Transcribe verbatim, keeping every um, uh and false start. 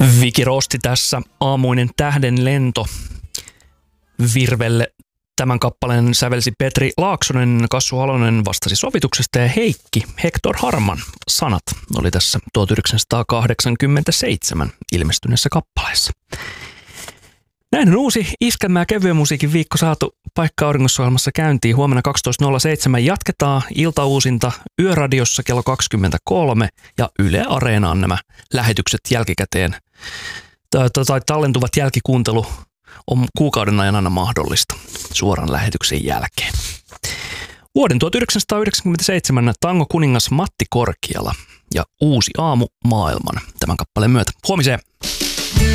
Viki Rosti tässä, aamuinen tähden lento virvelle. Tämän kappaleen sävelsi Petri Laaksonen, Kassu Halonen vastasi sovituksesta ja Heikki Hector Harman sanat oli tässä tuhatyhdeksänsataakahdeksankymmentäseitsemän ilmestyneessä kappaleessa. Näin on uusi iskelmä- ja kevyen musiikin viikko saatu Paikka Auringossa-ohjelmassa käyntiin. Huomenna kaksitoista nolla seitsemän jatketaan iltauusinta Yöradiossa kello kaksikymmentäkolme ja Yle Areenaan nämä lähetykset jälkikäteen tai tallentuvat jälkikuuntelu on kuukauden ajan aina mahdollista suoran lähetyksen jälkeen. Vuoden tuhatyhdeksänsataayhdeksänkymmentäseitsemän tango kuningas Matti Korkiala ja Uusi aamu maailman tämän kappaleen myötä. Huomiseen!